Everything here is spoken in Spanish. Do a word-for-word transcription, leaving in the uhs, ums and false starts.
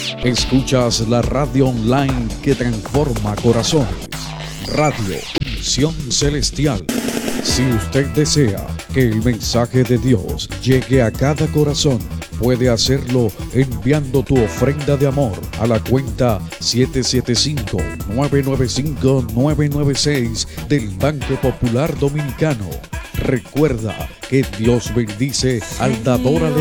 Escuchas la radio online que transforma corazones. Radio Misión Celestial. Si usted desea que el mensaje de Dios llegue a cada corazón, puede hacerlo enviando tu ofrenda de amor a la cuenta siete siete cinco, nueve nueve cinco, nueve nueve seis del Banco Popular Dominicano. Recuerda que Dios bendice al dador alegre.